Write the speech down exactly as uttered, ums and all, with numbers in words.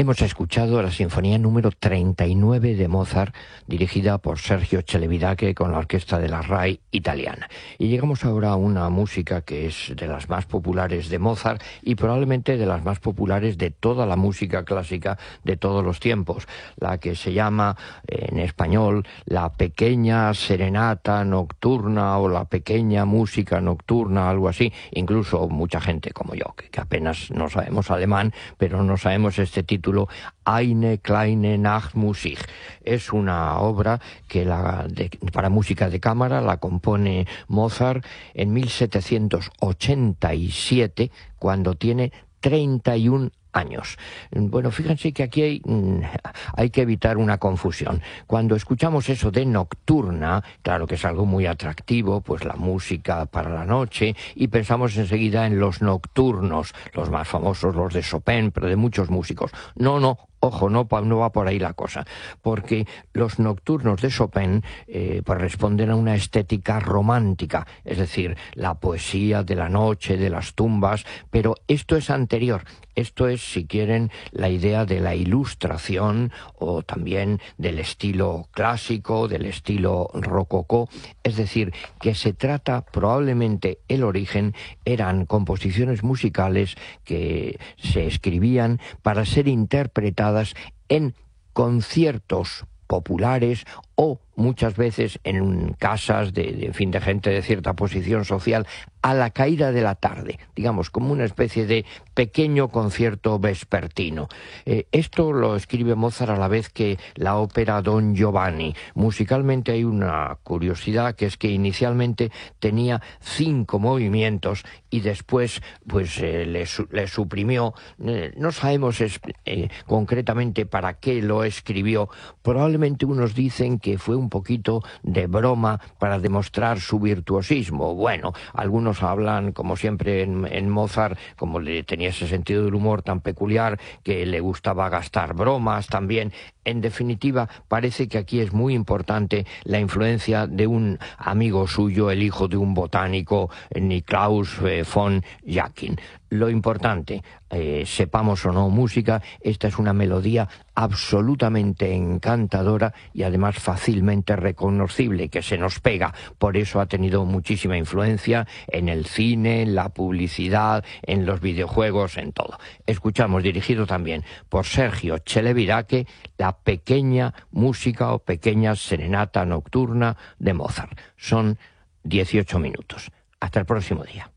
Hemos escuchado la sinfonía número treinta y nueve de Mozart, dirigida por Sergio Celibidache con la orquesta de la RAI italiana. Y llegamos ahora a una música que es de las más populares de Mozart y probablemente de las más populares de toda la música clásica de todos los tiempos, la que se llama en español la pequeña serenata nocturna o la pequeña música nocturna, algo así. Incluso mucha gente como yo, que, que apenas no sabemos alemán, pero no sabemos este título. Eine kleine Nachtmusik. Es una obra que la de, para música de cámara la compone Mozart en mil setecientos ochenta y siete, cuando tiene treinta y un años. Bueno, fíjense que aquí hay, hay que evitar una confusión. Cuando escuchamos eso de nocturna, claro que es algo muy atractivo, pues la música para la noche, y pensamos enseguida en los nocturnos, los más famosos, los de Chopin, pero de muchos músicos. No, no. Ojo, no, no va por ahí la cosa, porque los nocturnos de Chopin eh, pues responden a una estética romántica, es decir, la poesía de la noche, de las tumbas, pero esto es anterior. Esto es, si quieren, la idea de la ilustración o también del estilo clásico, del estilo rococó, es decir, que se trata, probablemente el origen, eran composiciones musicales que se escribían para ser interpretadas en conciertos populares o muchas veces en casas de, de, en fin, de gente de cierta posición social a la caída de la tarde, digamos, como una especie de pequeño concierto vespertino. Eh, esto lo escribe Mozart a la vez que la ópera Don Giovanni. Musicalmente hay una curiosidad, que es que inicialmente tenía cinco movimientos y después pues eh, le, le suprimió. Eh, no sabemos eh, concretamente para qué lo escribió. Probablemente unos dicen que fue un poquito de broma para demostrar su virtuosismo. Bueno, algunos hablan, como siempre en, en Mozart, como le tenía ese sentido del humor tan peculiar, que le gustaba gastar bromas también. En definitiva, parece que aquí es muy importante la influencia de un amigo suyo, el hijo de un botánico, Niklaus von Jacquin. Lo importante, eh, sepamos o no música, esta es una melodía absolutamente encantadora y además fácilmente reconocible, que se nos pega. Por eso ha tenido muchísima influencia en el cine, en la publicidad, en los videojuegos, en todo. Escuchamos, dirigido también por Sergio Celibidache, la pequeña música o pequeña serenata nocturna de Mozart. Son dieciocho minutos. Hasta el próximo día.